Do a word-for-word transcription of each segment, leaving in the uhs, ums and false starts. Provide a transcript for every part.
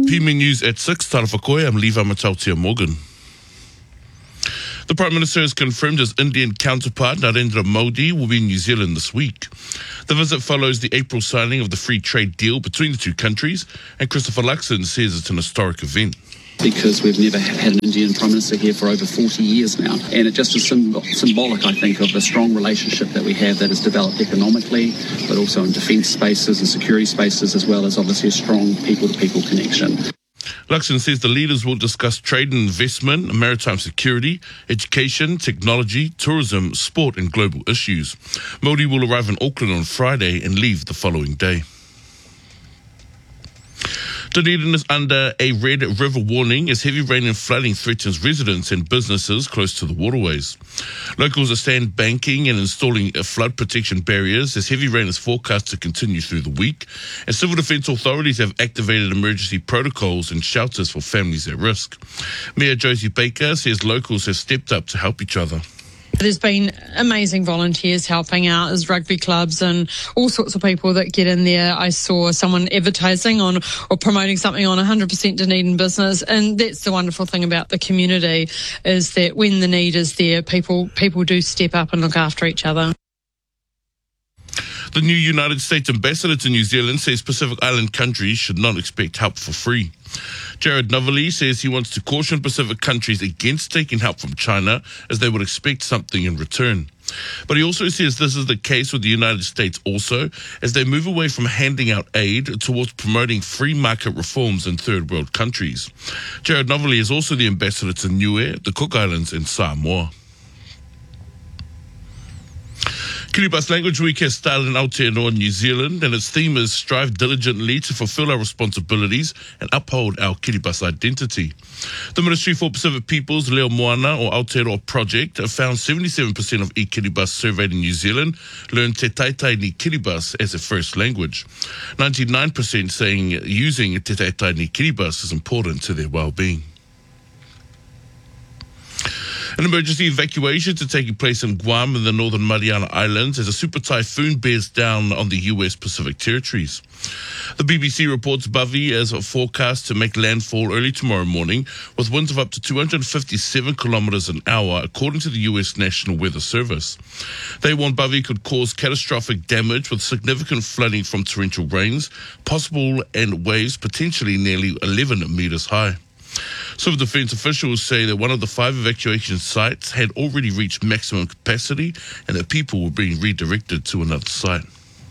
P M News at six, Tara Whakoe, I'm Levi Matautia Morgan. The Prime Minister has confirmed his Indian counterpart, Narendra Modi, will be in New Zealand this week. The visit follows the April signing of the free trade deal between the two countries, and Christopher Luxon says it's an historic event. Because we've never had an Indian Prime Minister here for over forty years now. And it just is symbol- symbolic, I think, of the strong relationship that we have that has developed economically, but also in defence spaces and security spaces, as well as obviously a strong people-to-people connection. Luxon says the leaders will discuss trade and investment, maritime security, education, technology, tourism, sport and global issues. Modi will arrive in Auckland on Friday and leave the following day. Dunedin is under a red river warning as heavy rain and flooding threatens residents and businesses close to the waterways. Locals are stand banking and installing flood protection barriers as heavy rain is forecast to continue through the week. And civil defence authorities have activated emergency protocols and shelters for families at risk. Mayor Josie Baker says locals have stepped up to help each other. There's been amazing volunteers helping out as rugby clubs and all sorts of people that get in there. I saw someone advertising on or promoting something on one hundred percent Dunedin business, and that's the wonderful thing about the community is that when the need is there, people people do step up and look after each other. The new United States ambassador to New Zealand says Pacific Island countries should not expect help for free. Jared Novalee says he wants to caution Pacific countries against taking help from China as they would expect something in return. But he also says this is the case with the United States also as they move away from handing out aid towards promoting free market reforms in third world countries. Jared Novalee is also the ambassador to Niue, the Cook Islands and Samoa. Kiribati Language Week has started in Aotearoa, New Zealand, and its theme is strive diligently to fulfill our responsibilities and uphold our Kiribati identity. The Ministry for Pacific Peoples, Leo Moana or Aotearoa Project, found seventy-seven percent of e-Kiribati surveyed in New Zealand learn Te Taitai ni Kiribati as a first language. ninety-nine percent saying using Te Taitai ni Kiribati is important to their well-being. An emergency evacuation is taking place in Guam and the Northern Mariana Islands as a super typhoon bears down on the U S Pacific territories. The B B C reports Buvy is forecast to make landfall early tomorrow morning with winds of up to two hundred fifty-seven kilometres an hour, according to the U S National Weather Service. They warn Buvy could cause catastrophic damage with significant flooding from torrential rains, possible and waves potentially nearly eleven metres high. Civil defence officials say that one of the five evacuation sites had already reached maximum capacity and that people were being redirected to another site.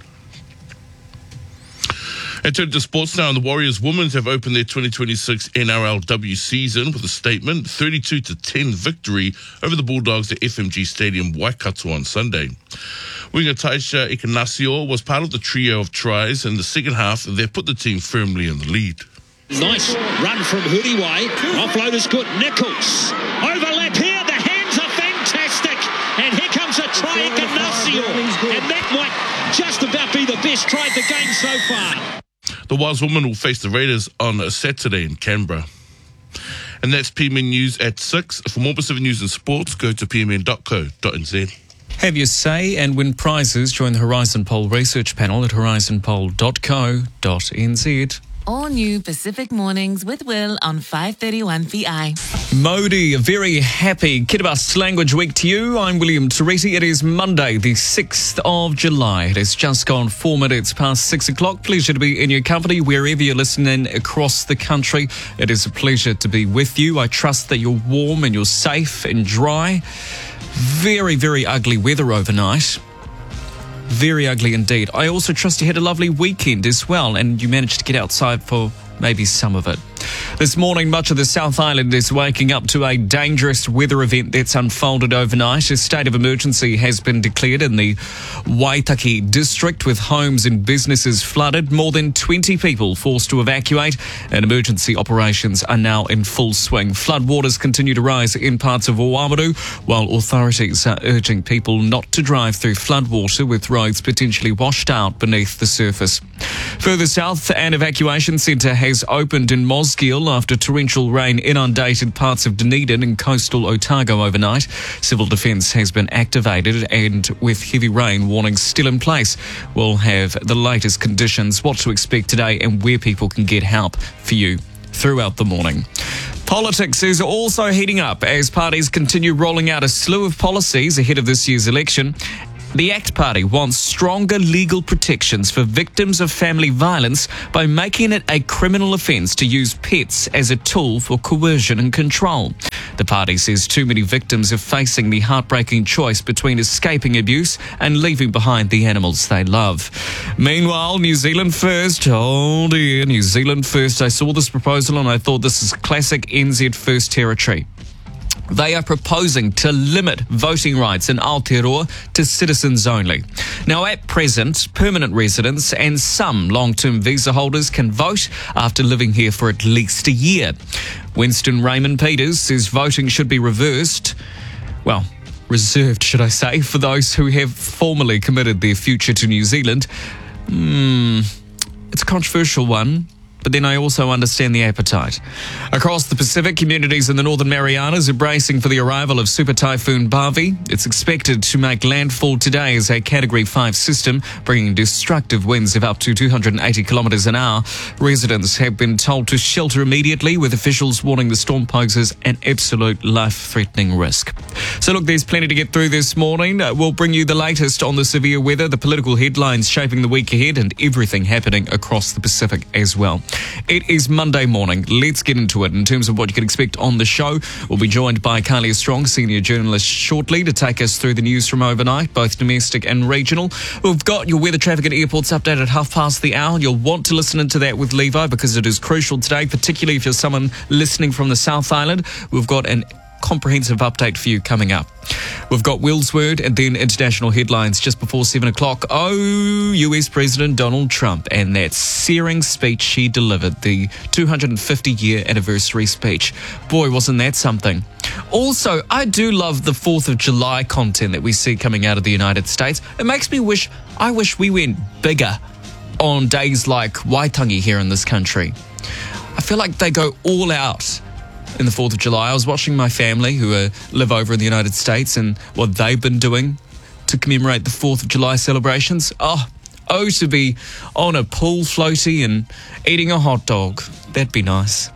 And turning to sports now, and the Warriors women have opened their twenty twenty-six N R L W season with a statement, thirty-two to ten victory over the Bulldogs at F M G Stadium, Waikato on Sunday. Winger Taisha Ikanasio was part of the trio of tries in the second half, and they put the team firmly in the lead. Nice run from Huriwai. Offload is good. Nichols. Overlap here. The hands are fantastic. And here comes a try Ignacio. And that might just about be the best try of the game so far. The Wise women will face the Raiders on a Saturday in Canberra. And that's P M N News at six. For more Pacific news and sports, go to p m n dot co dot n z. Have your say and win prizes. Join the Horizon Poll research panel at horizon poll dot co dot n z. All new Pacific Mornings with Will on five thirty-one P I. Modi, a very happy Kiribati Language Week to you. I'm William Teresi. It is Monday, the sixth of July. It has just gone four minutes past six o'clock. Pleasure to be in your company wherever you're listening across the country. It is a pleasure to be with you. I trust that you're warm and you're safe and dry. Very, very ugly weather overnight. Very ugly indeed. I also trust you had a lovely weekend as well and you managed to get outside for maybe some of it. This morning, much of the South Island is waking up to a dangerous weather event that's unfolded overnight. A state of emergency has been declared in the Waitaki district with homes and businesses flooded. More than twenty people forced to evacuate and emergency operations are now in full swing. Floodwaters continue to rise in parts of Oamaru while authorities are urging people not to drive through floodwater with roads potentially washed out beneath the surface. Further south, an evacuation centre has opened in Mosgiel after torrential rain inundated parts of Dunedin and coastal Otago overnight. Civil defence has been activated and with heavy rain warnings still in place, we'll have the latest conditions, what to expect today and where people can get help for you throughout the morning. Politics is also heating up as parties continue rolling out a slew of policies ahead of this year's election. The ACT Party wants stronger legal protections for victims of family violence by making it a criminal offence to use pets as a tool for coercion and control. The party says too many victims are facing the heartbreaking choice between escaping abuse and leaving behind the animals they love. Meanwhile, New Zealand First, oh dear, New Zealand First. I saw this proposal and I thought this is classic N Z First territory. They are proposing to limit voting rights in Aotearoa to citizens only. Now, at present, permanent residents and some long-term visa holders can vote after living here for at least a year. Winston Raymond Peters says voting should be reversed, well, reserved, should I say, for those who have formally committed their future to New Zealand. Hmm, it's a controversial one. But then I also understand the appetite. Across the Pacific, communities in the Northern Marianas are bracing for the arrival of Super Typhoon Bavi. It's expected to make landfall today as a Category five system, bringing destructive winds of up to two hundred eighty kilometres an hour. Residents have been told to shelter immediately, with officials warning the storm poses an absolute life-threatening risk. So look, there's plenty to get through this morning. Uh, we'll bring you the latest on the severe weather, the political headlines shaping the week ahead, and everything happening across the Pacific as well. It is Monday morning. Let's get into it. In terms of what you can expect on the show, we'll be joined by Kalia Strong, senior journalist, shortly to take us through the news from overnight, both domestic and regional. We've got your weather, traffic and airports update at half past the hour. You'll want to listen into that with Levi because it is crucial today, particularly if you're someone listening from the South Island. We've got an comprehensive update for you coming up. We've got Will's Word and then international headlines just before seven o'clock. Oh, U S President Donald Trump and that searing speech he delivered, the two hundred fifty year anniversary speech. Boy, wasn't that something. Also, I do love the fourth of July content that we see coming out of the United States. It makes me wish, I wish we went bigger on days like Waitangi here in this country. I feel like they go all out in the fourth of July. I was watching my family who uh, live over in the United States and what they've been doing to commemorate the fourth of July celebrations. Oh, oh, to be on a pool floaty and eating a hot dog. That'd be nice.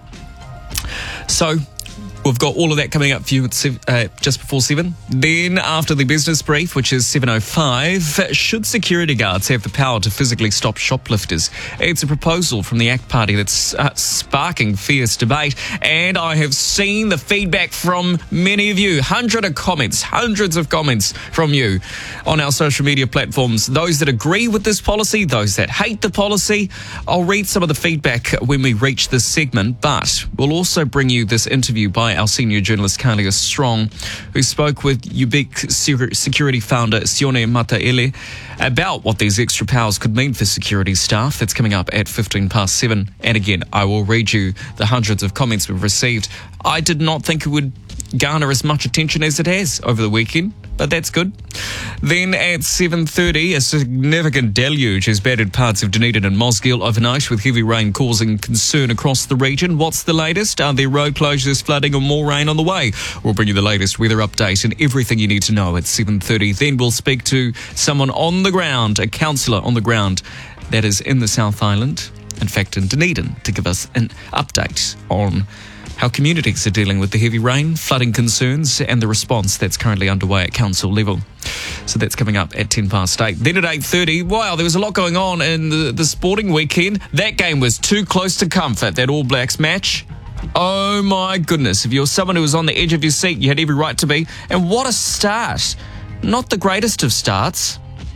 So, we've got all of that coming up for you at seven, uh, just before seven. Then, after the business brief, which is seven oh five, should security guards have the power to physically stop shoplifters? It's a proposal from the ACT Party that's uh, sparking fierce debate, and I have seen the feedback from many of you. Hundreds of comments, hundreds of comments from you on our social media platforms. Those that agree with this policy, those that hate the policy. I'll read some of the feedback when we reach this segment, but we'll also bring you this interview by our senior journalist Kalia Strong, who spoke with Ubique security founder Sione Mataele about what these extra powers could mean for security staff. That's coming up at fifteen past seven. And again, I will read you the hundreds of comments we've received. I did not think it would garner as much attention as it has over the weekend, but that's good. Then at seven thirty, a significant deluge has battered parts of Dunedin and Mosgiel overnight, with heavy rain causing concern across the region. What's the latest? Are there road closures, flooding, or more rain on the way? We'll bring you the latest weather update and everything you need to know at seven thirty. Then we'll speak to someone on the ground, a councillor on the ground that is in the South Island, in fact in Dunedin, to give us an update on how communities are dealing with the heavy rain, flooding concerns, and the response that's currently underway at council level. So that's coming up at ten past eight. Then at eight thirty, wow, there was a lot going on in the, the sporting weekend. That game was too close to comfort, that All Blacks match. Oh my goodness, if you're someone who was on the edge of your seat, you had every right to be. And what a start. Not the greatest of starts.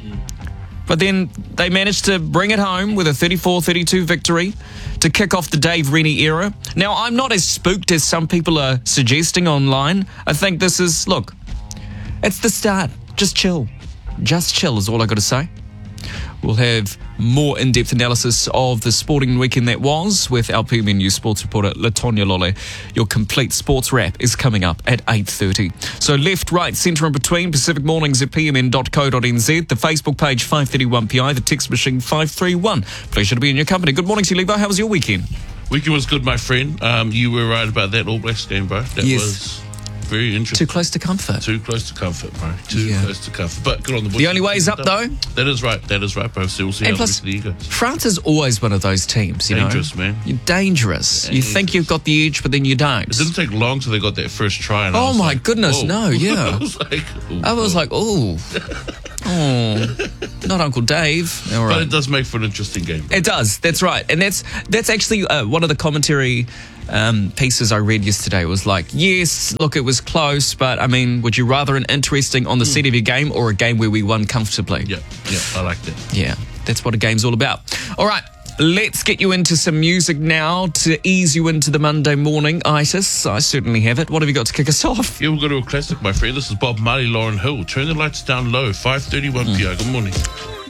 But then they managed to bring it home with a thirty-four thirty-two victory to kick off the Dave Rennie era. Now, I'm not as spooked as some people are suggesting online. I think this is, look, it's the start. Just chill. Just chill is all I got to say. We'll have more in-depth analysis of the sporting weekend that was with our P M N News sports reporter, Latonya Lole. Your complete sports wrap is coming up at eight thirty. So left, right, centre and between, Pacific Mornings at p m n dot co dot n z, the Facebook page five thirty-one P I, the text machine five three one. Pleasure to be in your company. Good morning to you, Levi. How was your weekend? Weekend was good, my friend. Um, you were right about that All Blacks game, bro. That yes. was very interesting. Too close to comfort. Too close to comfort, bro. Too Yeah. close to comfort. But good on the boys. The only way is up, though. That is right. That is right, bro. So we'll see And how the plus, rest of the year goes. France is always one of those teams, you Dangerous, know. man. You're dangerous. You think you've got the edge, but then you don't. It didn't take long till they got that first try. And I Oh was my like, goodness, whoa. no, yeah. I was like, ooh, I was like, oh, oh, not Uncle Dave. All But right. it does make for an interesting game. It does. That's right, and that's that's actually uh, one of the commentary um, pieces I read yesterday. Was like, yes, look, it was close, but I mean, would you rather an interesting on the seat of your game or a game where we won comfortably? Yeah, yeah, I like that. Yeah, that's what a game's all about. All right. Let's get you into some music now to ease you into the Monday morning. Isis, I certainly have it. What have you got to kick us off? Yeah, we'll go to a classic, my friend. This is Bob Marley, Lauryn Hill. Turn the lights down low, five thirty-one p.m. Good morning.